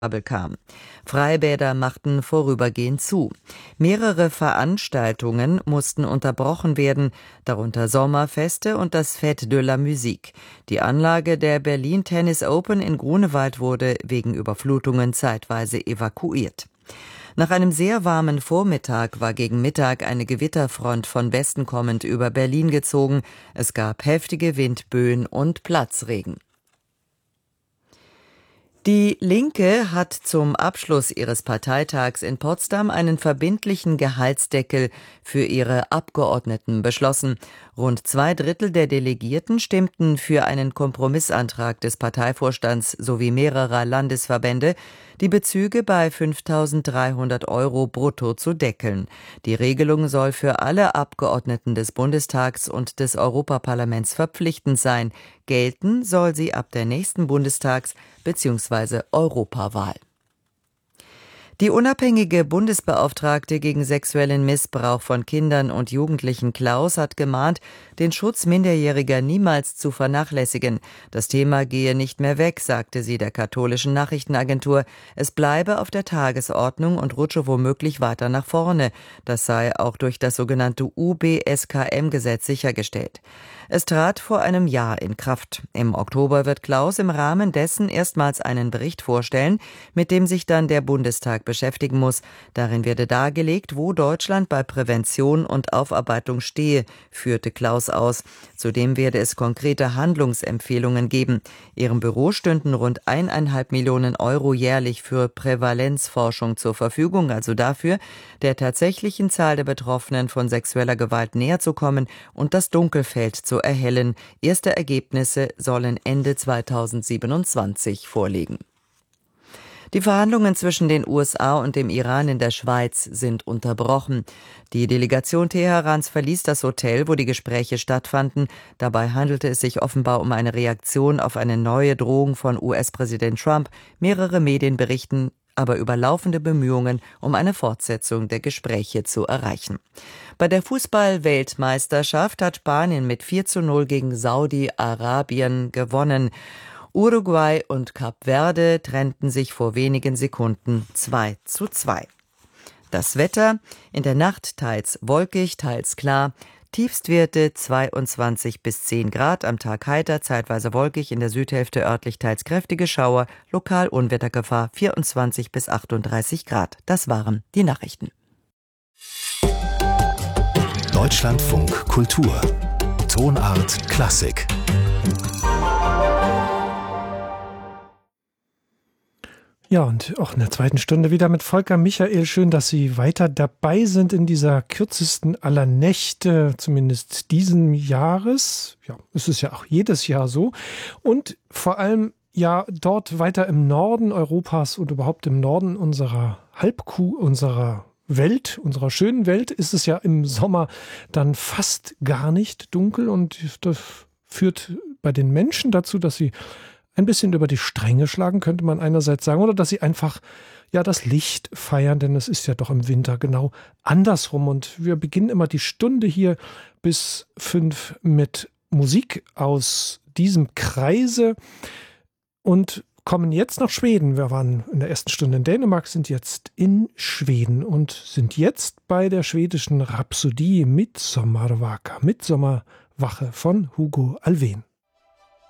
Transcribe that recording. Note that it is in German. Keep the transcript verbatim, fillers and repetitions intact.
kam. Freibäder machten vorübergehend zu. Mehrere Veranstaltungen mussten unterbrochen werden, darunter Sommerfeste und das Fête de la Musique. Die Anlage der Berlin Tennis Open in Grunewald wurde wegen Überflutungen zeitweise evakuiert. Nach einem sehr warmen Vormittag war gegen Mittag eine Gewitterfront von Westen kommend über Berlin gezogen. Es gab heftige Windböen und Platzregen. Die Linke hat zum Abschluss ihres Parteitags in Potsdam einen verbindlichen Gehaltsdeckel für ihre Abgeordneten beschlossen. Rund zwei Drittel der Delegierten stimmten für einen Kompromissantrag des Parteivorstands sowie mehrerer Landesverbände, die Bezüge bei fünftausenddreihundert Euro brutto zu deckeln. Die Regelung soll für alle Abgeordneten des Bundestags und des Europaparlaments verpflichtend sein. Gelten soll sie ab der nächsten Bundestags- bzw. Europawahl. Die unabhängige Bundesbeauftragte gegen sexuellen Missbrauch von Kindern und Jugendlichen Klaus hat gemahnt, den Schutz Minderjähriger niemals zu vernachlässigen. Das Thema gehe nicht mehr weg, sagte sie der katholischen Nachrichtenagentur. Es bleibe auf der Tagesordnung und rutsche womöglich weiter nach vorne. Das sei auch durch das sogenannte U B S K M-Gesetz sichergestellt. Es trat vor einem Jahr in Kraft. Im Oktober wird Klaus im Rahmen dessen erstmals einen Bericht vorstellen, mit dem sich dann der Bundestag beschäftigen muss. Darin werde dargelegt, wo Deutschland bei Prävention und Aufarbeitung stehe, führte Klaus aus. Zudem werde es konkrete Handlungsempfehlungen geben. Ihrem Büro stünden rund eineinhalb Millionen Euro jährlich für Prävalenzforschung zur Verfügung, also dafür, der tatsächlichen Zahl der Betroffenen von sexueller Gewalt näher zu kommen und das Dunkelfeld zu erhellen. Erste Ergebnisse sollen Ende zweitausendsiebenundzwanzig vorliegen. Die Verhandlungen zwischen den U S A und dem Iran in der Schweiz sind unterbrochen. Die Delegation Teherans verließ das Hotel, wo die Gespräche stattfanden. Dabei handelte es sich offenbar um eine Reaktion auf eine neue Drohung von U S-Präsident Trump. Mehrere Medien berichten aber über laufende Bemühungen, um eine Fortsetzung der Gespräche zu erreichen. Bei der Fußball-Weltmeisterschaft hat Spanien mit vier zu null gegen Saudi-Arabien gewonnen. Uruguay und Kap Verde trennten sich vor wenigen Sekunden zwei zu zwei. Das Wetter: in der Nacht teils wolkig, teils klar. Tiefstwerte zweiundzwanzig bis zehn Grad, am Tag heiter, zeitweise wolkig, in der Südhälfte örtlich teils kräftige Schauer, lokal Unwettergefahr vierundzwanzig bis achtunddreißig Grad. Das waren die Nachrichten. Deutschlandfunk Kultur. Tonart Klassik. Ja, und auch in der zweiten Stunde wieder mit Volker Michael. Schön, dass Sie weiter dabei sind in dieser kürzesten aller Nächte, zumindest diesen Jahres. Ja, es ist ja auch jedes Jahr so. Und vor allem ja dort weiter im Norden Europas und überhaupt im Norden unserer Halbkuh, unserer Welt, unserer schönen Welt, ist es ja im Sommer dann fast gar nicht dunkel. Und das führt bei den Menschen dazu, dass sie ein bisschen über die Stränge schlagen, könnte man einerseits sagen, oder dass sie einfach ja das Licht feiern, denn es ist ja doch im Winter genau andersrum. Und wir beginnen immer die Stunde hier bis fünf mit Musik aus diesem Kreise und kommen jetzt nach Schweden. Wir waren in der ersten Stunde in Dänemark, sind jetzt in Schweden und sind jetzt bei der schwedischen Rhapsodie Midsommarvaka, Midsommerwache von Hugo Alfvén.